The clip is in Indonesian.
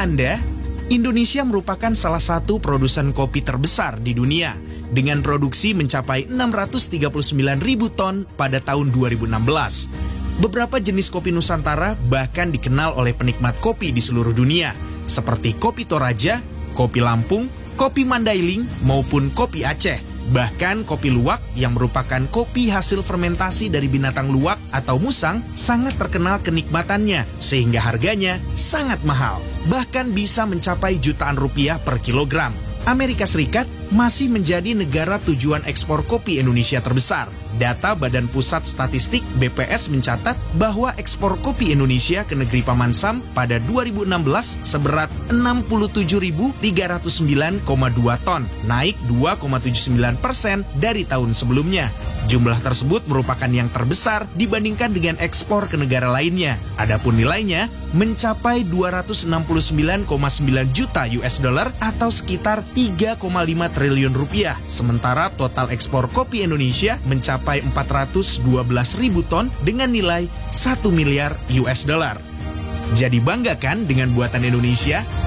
Anda, Indonesia merupakan salah satu produsen kopi terbesar di dunia dengan produksi mencapai 639 ribu ton pada tahun 2016. Beberapa jenis kopi Nusantara bahkan dikenal oleh penikmat kopi di seluruh dunia, seperti kopi Toraja, kopi Lampung, kopi Mandailing, maupun kopi Aceh. Bahkan kopi luwak yang merupakan kopi hasil fermentasi dari binatang luwak atau musang sangat terkenal kenikmatannya sehingga harganya sangat mahal, bahkan bisa mencapai jutaan rupiah per kilogram. Amerika Serikat masih menjadi negara tujuan ekspor kopi Indonesia terbesar. Data Badan Pusat Statistik BPS mencatat bahwa ekspor kopi Indonesia ke negeri Paman Sam pada 2016 seberat 67.309,2 ton, naik 2,79% dari tahun sebelumnya. Jumlah tersebut merupakan yang terbesar dibandingkan dengan ekspor ke negara lainnya. Adapun nilainya mencapai 269,9 juta US dollar atau sekitar 3,5 triliun rupiah. Sementara total ekspor kopi Indonesia mencapai 412 ribu ton dengan nilai 1 miliar US dollar. Jadi bangga kan dengan buatan Indonesia?